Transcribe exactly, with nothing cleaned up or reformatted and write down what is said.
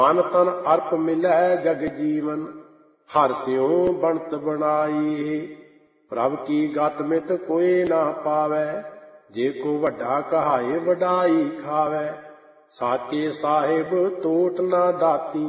ਮਨ ਤਨ ਅਰਪ ਮਿਲੈ ਜਗ ਜੀਵਨ, ਹਰਿ ਸਿਉ ਬਣਤ ਬਣਾਈ। ਪ੍ਰਭ ਕੀ ਗਤ ਮਿਤ ਕੋਇ ਨਾ ਪਾਵੈ, ਜੇ ਕੋ ਵੱਡਾ ਕਹਾਏ ਵਡਾਈ ਖਾਵੈ। ਸਾਚੇ ਸਾਹਿਬ ਟੋਟ ਨਾ ਦਾਤੀ,